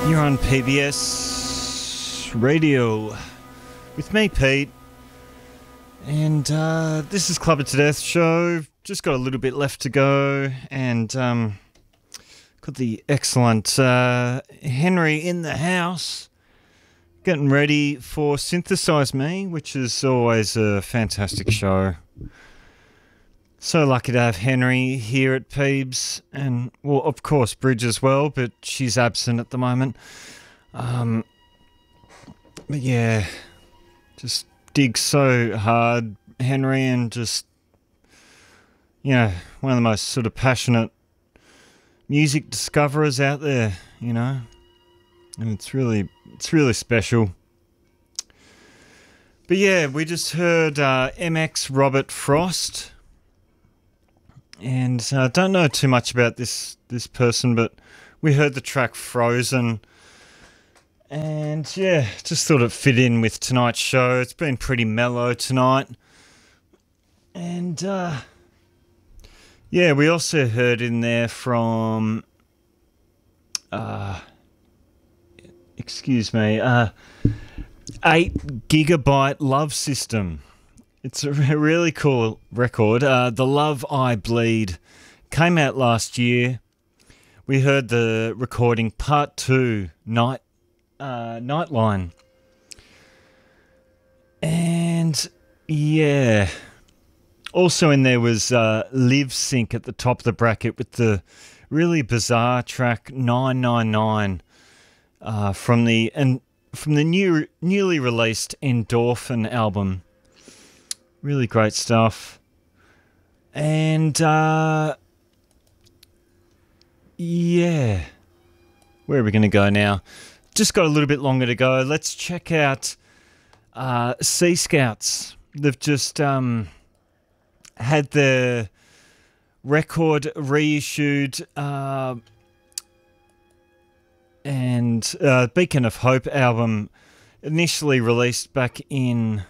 You're on PBS Radio with me, Pete, and this is Club It to Death show. Just got a little bit left to go, and got the excellent Henry in the house getting ready for Synthesize Me, which is always a fantastic show. So lucky to have Henry here at Peebs, and, well, of course, Bridge as well, but she's absent at the moment. But yeah, just dig so hard, Henry, and just, you know, one of the most sort of passionate music discoverers out there, you know, and it's really special. But yeah, we just heard MX Robert Frost. And I don't know too much about this person, but we heard the track Frozen. And yeah, just thought it fit in with tonight's show. It's been pretty mellow tonight. And yeah, we also heard in there from 8 Gigabyte Love System. It's a really cool record. The Love I Bleed came out last year. We heard the recording Part 2, Nightline. And yeah, also in there was Live Sync at the top of the bracket with the really bizarre track 999 from the newly released Endorphin album. Really great stuff. And, yeah. Where are we going to go now? Just got a little bit longer to go. Let's check out Sea Scouts. They've just had their record reissued and Beacon of Hope album initially released back in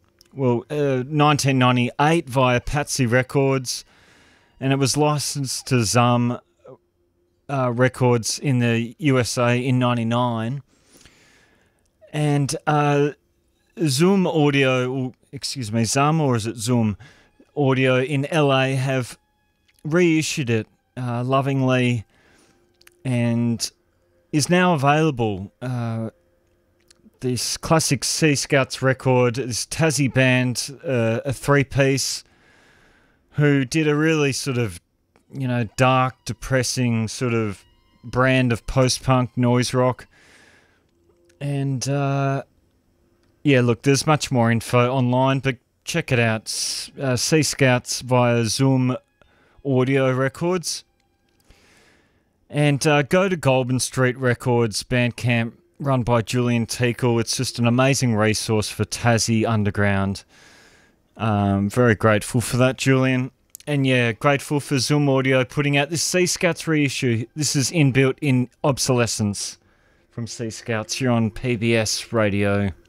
1998 via Patsy Records, and it was licensed to Zum Records in the USA in 99. And Zum Audio, Zum, or is it Zum Audio in LA have reissued it lovingly and is now available. This classic Sea Scouts record, this Tassie band, a three-piece, who did a really sort of, you know, dark, depressing sort of brand of post-punk noise rock. And, yeah, look, there's much more info online, but check it out. Sea Scouts via Zum Audio Records. And go to Goulburn Street Records Bandcamp, run by Julian Teakle. It's just an amazing resource for Tassie Underground. Very grateful for that, Julian. And yeah, grateful for Zum Audio putting out this Sea Scouts reissue. This is Inbuilt in Obsolescence from Sea Scouts. You're on PBS Radio.